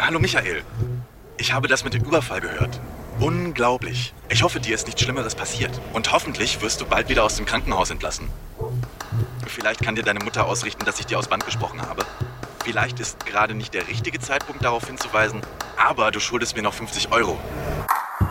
Hallo Michael. Ich habe das mit dem Überfall gehört. Unglaublich. Ich hoffe, dir ist nichts Schlimmeres passiert. Und hoffentlich wirst du bald wieder aus dem Krankenhaus entlassen. Vielleicht kann dir deine Mutter ausrichten, dass ich dir aus Band gesprochen habe. Vielleicht ist gerade nicht der richtige Zeitpunkt, darauf hinzuweisen, aber du schuldest mir noch 50 Euro.